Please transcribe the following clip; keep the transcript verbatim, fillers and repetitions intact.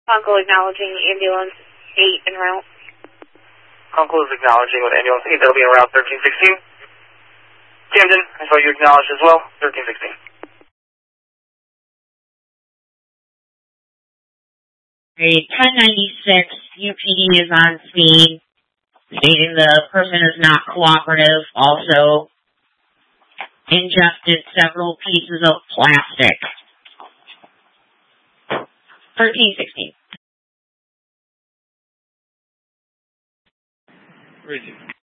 Uncle acknowledging ambulance eight en route. Uncle is acknowledging with ambulance eight. That'll be en route thirteen sixteen. Camden, I saw you acknowledged as well. thirteen sixteen. ten ninety-six, U P D is on scene, stating the person is not cooperative, also ingested several pieces of plastic. thirteen sixteen. Region.